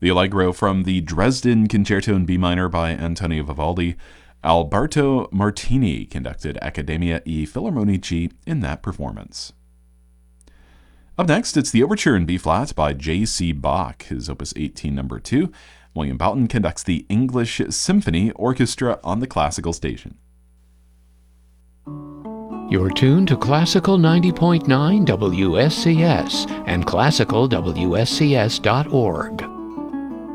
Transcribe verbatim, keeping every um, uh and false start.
The Allegro from the Dresden Concerto in B minor by Antonio Vivaldi. Alberto Martini conducted Accademia e Filarmonici in that performance. Up next, it's the Overture in B-flat by J C Bach, his Opus eighteen, number two. William Boughton conducts the English Symphony Orchestra on the classical station. You're tuned to Classical ninety point nine W S C S and classical W S C S dot org.